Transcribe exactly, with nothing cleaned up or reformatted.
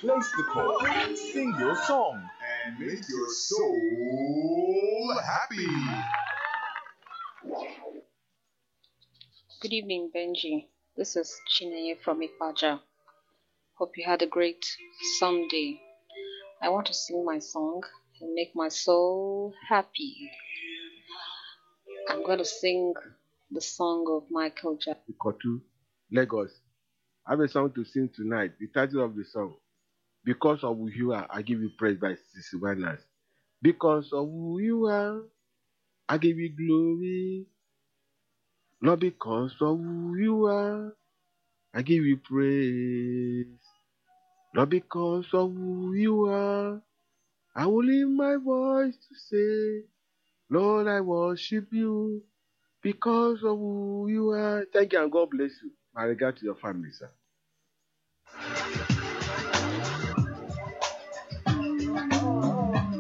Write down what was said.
Place the call, sing your song, and make your soul happy. Good evening, Benji. This is Chineye from Ipaja. Hope you had a great Sunday. I want to sing my song and make my soul happy. I'm going to sing the song of Michael Jackson. Ikotu, Lagos. I have a song to sing tonight. The title of the song, Because of Who You Are, I Give You Praise by Sissy Winers. Because of who you are, I give you glory. Not because of who you are, I give you praise. Not because of who you are, I will lift my voice to say, Lord, I worship you because of who you are. Thank you and God bless you. My regard to your family, sir.